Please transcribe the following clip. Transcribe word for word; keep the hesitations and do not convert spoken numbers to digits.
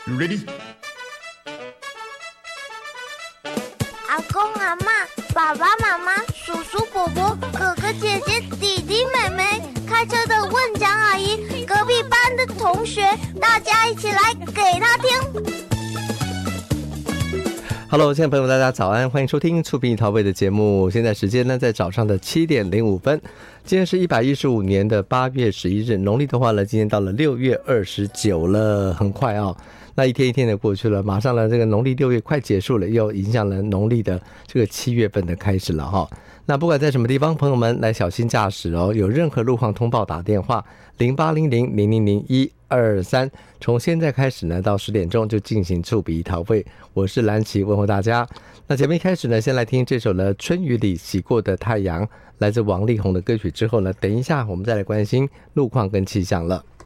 You ready? 阿公阿嬷、爸爸妈妈、叔叔伯伯、哥哥姐姐、弟弟妹妹，开车的问讲阿姨，隔壁班的同学，大家一起来给他听。 Hello， 亲爱的朋友们，大家早安，欢迎收听触屏桃味的节目。现在时间呢，在早上的七点零五分。今天是一百一十五年的八月十一日，农历的话呢，今天到了六月二十九了，很快啊、哦。那一天一天的过去了，马上呢，这个农历六月快结束了，又影响了农历的这个七月份的开始了哈、哦。那不管在什么地方，朋友们来小心驾驶哦。有任何路况通报，打电话零八零零零零零一二三。从现在开始呢，到十点钟就进行触笔桃会。我是蓝琪，问候大家。那节目一开始呢，先来听这首呢《春雨里洗过的太阳》，来自王力宏的歌曲之后呢，等一下我们再来关心路况跟气象了。